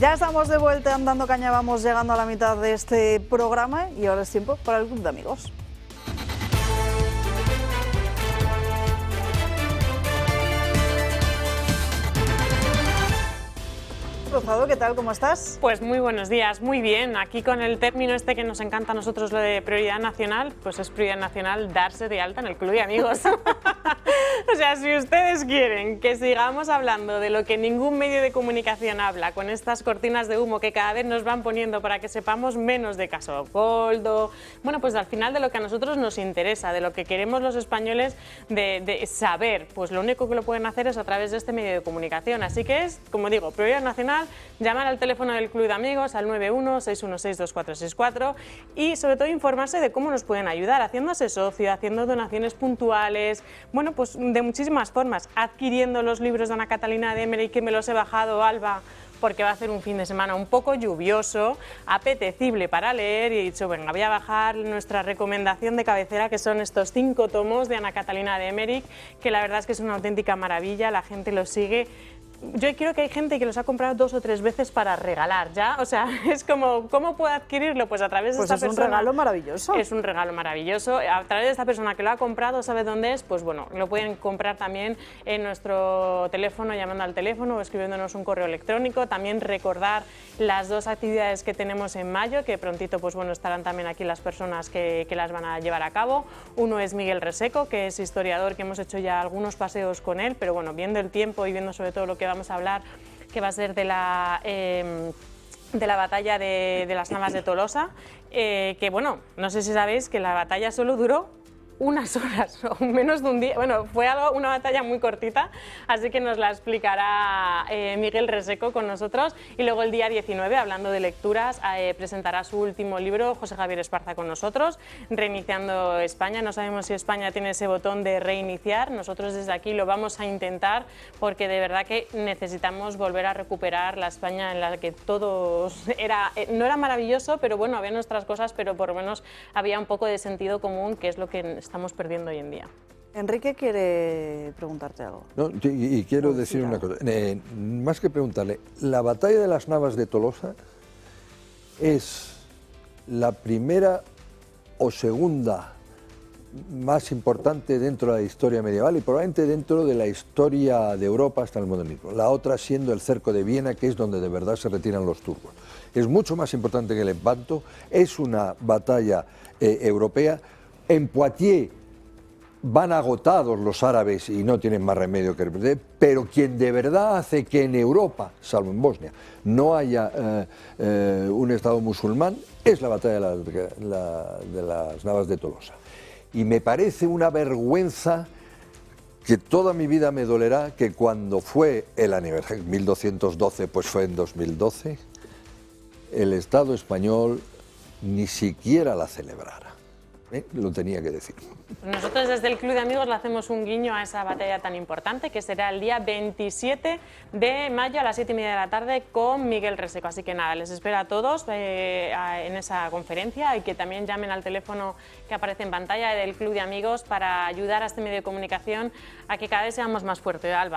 Ya estamos de vuelta en Dando Caña, vamos llegando a la mitad de este programa y ahora es tiempo para el Club de Amigos. Rosado, ¿qué tal? ¿Cómo estás? Pues muy buenos días, muy bien. Aquí con el término este que nos encanta a nosotros, lo de prioridad nacional, pues es prioridad nacional darse de alta en el Club de Amigos. O sea, si ustedes quieren que sigamos hablando de lo que ningún medio de comunicación habla, con estas cortinas de humo que cada vez nos van poniendo para que sepamos menos de Caso Koldo, bueno, pues al final de lo que a nosotros nos interesa, de lo que queremos los españoles de saber, pues lo único que lo pueden hacer es a través de este medio de comunicación. Así que es, como digo, prioridad nacional, llamar al teléfono del Club de Amigos al 91-616-2464 y sobre todo informarse de cómo nos pueden ayudar, haciéndose socio, haciendo donaciones puntuales, bueno, pues de muchísimas formas, adquiriendo los libros de Ana Catalina de Emery, que me los he bajado, Alba, porque va a hacer un fin de semana un poco lluvioso, apetecible para leer, y he dicho, venga, voy a bajar nuestra recomendación de cabecera, que son estos 5 tomos de Ana Catalina de Emery, que la verdad es que es una auténtica maravilla, la gente los sigue. Yo creo que hay gente que los ha comprado 2 o 3 veces para regalar, ¿ya? O sea, es como, ¿cómo puedo adquirirlo? Pues a través de esta persona. Pues es un regalo maravilloso. Es un regalo maravilloso. A través de esta persona que lo ha comprado, sabe dónde es, pues bueno, lo pueden comprar también en nuestro teléfono, llamando al teléfono o escribiéndonos un correo electrónico. También recordar las 2 actividades que tenemos en mayo, que prontito, pues bueno, estarán también aquí las personas que las van a llevar a cabo. Uno es Miguel Reseco, que es historiador, que hemos hecho ya algunos paseos con él, pero bueno, viendo el tiempo y viendo sobre todo lo que vamos a hablar, que va a ser de la batalla de las Navas de Tolosa, que bueno, no sé si sabéis que la batalla solo duró unas horas o menos de un día. Bueno, fue una batalla muy cortita, así que nos la explicará Miguel Reseco con nosotros. Y luego el día 19, hablando de lecturas, presentará su último libro José Javier Esparza con nosotros, Reiniciando España. No sabemos si España tiene ese botón de reiniciar, nosotros desde aquí lo vamos a intentar, porque de verdad que necesitamos volver a recuperar la España en la que todo no era maravilloso, pero bueno, había nuestras cosas, pero por lo menos había un poco de sentido común, que es lo que estamos perdiendo hoy en día. Enrique quiere preguntarte algo. No, y quiero decir una cosa, más que preguntarle, la batalla de las Navas de Tolosa es la primera o segunda más importante dentro de la historia medieval y probablemente dentro de la historia de Europa hasta el modernismo. La otra siendo el cerco de Viena, que es donde de verdad se retiran los turcos. Es mucho más importante que el Lepanto, es una batalla europea. En Poitiers van agotados los árabes y no tienen más remedio que perder, pero quien de verdad hace que en Europa, salvo en Bosnia, no haya un Estado musulmán, es la batalla de las Navas de Tolosa. Y me parece una vergüenza que toda mi vida me dolerá que cuando fue el aniversario, 1212, pues fue en 2012, el Estado español ni siquiera la celebrara. Lo tenía que decir. Nosotros desde el Club de Amigos le hacemos un guiño a esa batalla tan importante, que será el día 27 de mayo a las 7:30 de la tarde con Miguel Reseco. Así que nada, les espero a todos en esa conferencia y que también llamen al teléfono que aparece en pantalla del Club de Amigos para ayudar a este medio de comunicación a que cada vez seamos más fuertes, Alba.